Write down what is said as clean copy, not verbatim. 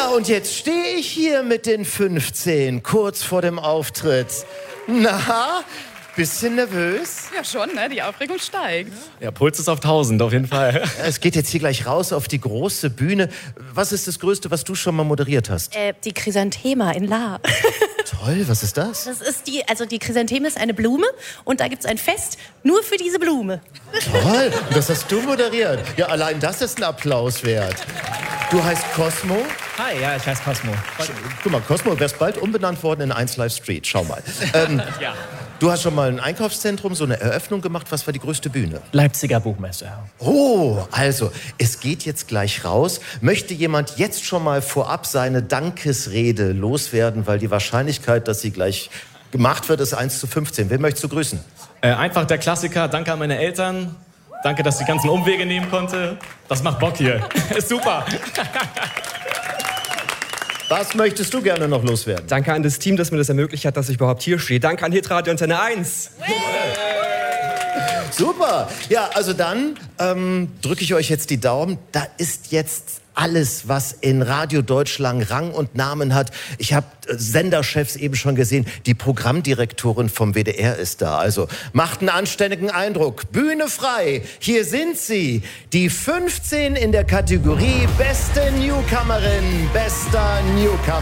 Ja, und jetzt stehe ich hier mit den 15, kurz vor dem Auftritt. Na, bisschen nervös? Ja schon, ne? Die Aufregung steigt. Ja, Puls ist auf 1000, auf jeden Fall. Es geht jetzt hier gleich raus auf die große Bühne. Was ist das Größte, was du schon mal moderiert hast? Die Chrysanthema in La. Toll, was ist das? Das ist die Chrysantheme ist eine Blume und da gibt's ein Fest nur für diese Blume. Toll, das hast du moderiert. Ja, allein das ist ein Applaus wert. Du heißt Cosmo? Hi, ja, ich heiße Cosmo. Guck mal, Cosmo wärst bald umbenannt worden in 1 Live Street. Schau mal. Ja. Du hast schon mal ein Einkaufszentrum, so eine Eröffnung gemacht. Was war die größte Bühne? Leipziger Buchmesse. Oh, also, es geht jetzt gleich raus. Möchte jemand jetzt schon mal vorab seine Dankesrede loswerden, weil die Wahrscheinlichkeit, dass sie gleich gemacht wird, ist 1:15. Wen möchtest du grüßen? Einfach der Klassiker. Danke an meine Eltern. Danke, dass ich die ganzen Umwege nehmen konnte. Das macht Bock hier. Ist super. Was möchtest du gerne noch loswerden? Danke an das Team, das mir das ermöglicht hat, dass ich überhaupt hier stehe. Danke an Hitradio Antenne 1. Super. Ja, also dann drücke ich euch jetzt die Daumen. Da ist jetzt alles, was in Radio Deutschland Rang und Namen hat. Ich habe Senderchefs eben schon gesehen. Die Programmdirektorin vom WDR ist da. Also macht einen anständigen Eindruck. Bühne frei. Hier sind sie. Die 15 in der Kategorie Beste Newcomerin, bester Newcomer.